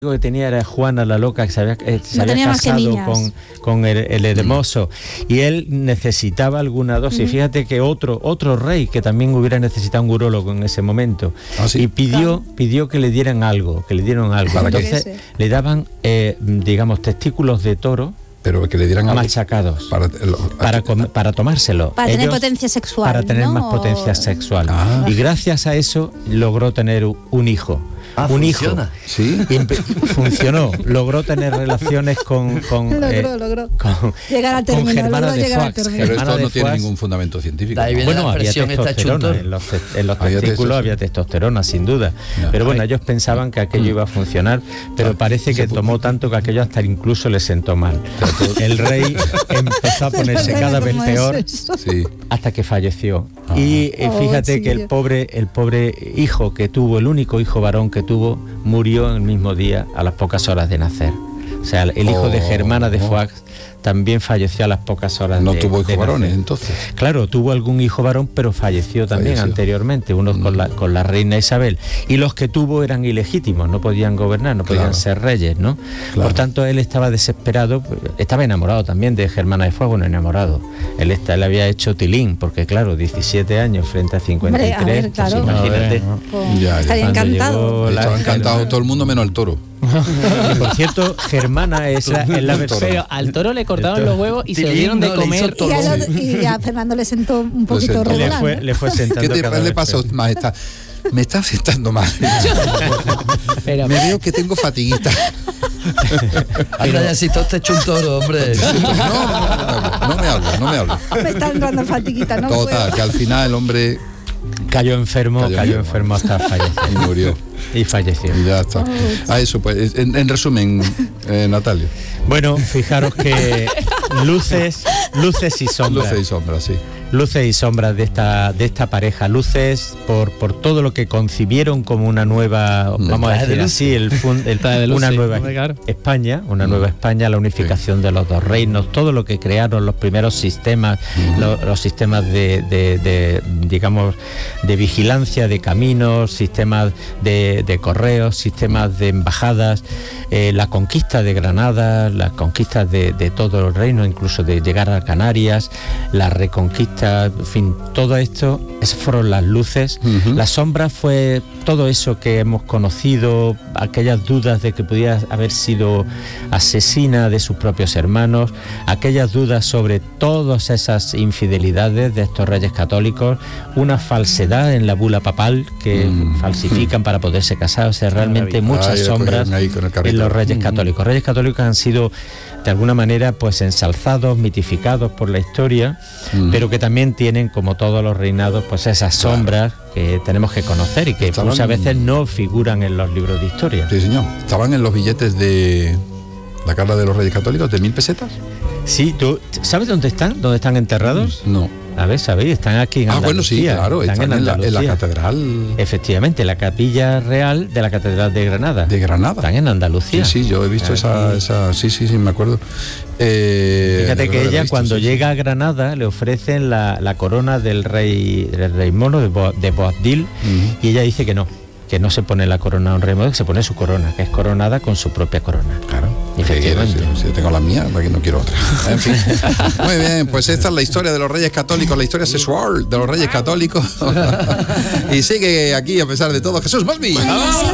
que tenía era Juana la loca, que se había casado con el hermoso, y él necesitaba alguna dosis. Fíjate que otro rey que también hubiera necesitado un urólogo en ese momento, y pidió que le dieran algo, entonces le daban testículos de toro, pero que le dieran machacados para tomárselo. Para tener potencia sexual. Para tener más potencia sexual. Y gracias a eso logró tener un hijo. Un funciona. Hijo. ¿Sí? Funcionó. Logró tener relaciones con llegar al término, con Germana de Foix. Pero esto no tiene ningún fundamento científico. Bueno, había testosterona en los testículos, había testosterona, sin duda. Pero bueno, ellos pensaban que aquello iba a funcionar, pero parece que tomó tanto que aquello hasta incluso le sentó mal. El rey empezó a ponerse cada vez peor hasta que falleció. Y fíjate que el pobre hijo que tuvo, el único hijo varón que tuvo, murió en el mismo día a las pocas horas de nacer. O sea, el hijo de Germana de Foix también falleció a las pocas horas no tuvo hijos varones, entonces. Claro, tuvo algún hijo varón, pero falleció también anteriormente, uno con la reina Isabel. Y los que tuvo eran ilegítimos, no podían gobernar, no podían ser reyes, ¿no? Por tanto, él estaba desesperado, estaba enamorado también de Germana de Foix, bueno, enamorado. Él había hecho tilín, porque claro, 17 años frente a 53, hombre, a ver, claro. Pues imagínate. Estaría encantado. Estaba encantado todo el mundo menos el toro. Y por cierto, Germana es la versión. Al toro le cortaron los huevos y se lo dieron de comer. Y a Fernando le sentó un poquito regular. Le fue sentando. ¿Qué le pasó, majestad? Me está sentando mal. Me veo que tengo fatiguita. Anda, ya si todo te hecho un toro, hombre. No me hables. Me está entrando fatiguita, ¿no? Total, que al final el hombre cayó enfermo hasta fallecer. Y murió. Y falleció. Y ya está. A eso, pues, en resumen, Natalio. Bueno, fijaros que luces y sombras. Luces y sombras, sí. Luces y sombras de esta pareja. Luces por todo lo que concibieron como una nueva, vamos a decir así, una nueva España, la unificación de los dos reinos, todo lo que crearon los primeros sistemas, los sistemas de vigilancia de caminos, sistemas de correos, sistemas de embajadas, la conquista de Granada, las conquistas de todo el reino, incluso de llegar a Canarias, la reconquista, en fin, todo esto, esas fueron las luces. Las sombras fue todo eso que hemos conocido, aquellas dudas de que pudiera haber sido asesina de sus propios hermanos, aquellas dudas sobre todas esas infidelidades de estos reyes católicos, una falsedad en la bula papal que falsifican para poderse casar. O sea, realmente muchas sombras en los reyes católicos. Reyes católicos han sido de alguna manera pues ensalzados, mitificados por la historia, pero que también tienen, como todos los reinados, pues esas sombras que tenemos que conocer y que muchas veces no figuran en los libros de historia. Sí, señor. Estaban en los billetes de la Carta de los Reyes Católicos de 1000 pesetas. Sí, ¿tú sabes dónde están? ¿Dónde están enterrados? No. A ver, ¿sabéis? Están aquí en Andalucía. Bueno, sí, claro, están en la catedral. Efectivamente, la capilla real de la Catedral de Granada. ¿De Granada? Están en Andalucía. Sí, yo he visto esa sí, me acuerdo. Fíjate que ella cuando llega a Granada le ofrecen la corona del rey mono de Boabdil, y ella dice que no se pone la corona a un rey mono, que se pone su corona, que es coronada con su propia corona. Claro. Si yo tengo la mía, porque no quiero otra. En fin. Muy bien, pues esta es la historia de los reyes católicos, la historia sexual de los reyes católicos. Y sigue aquí, a pesar de todo, Jesús Mosby.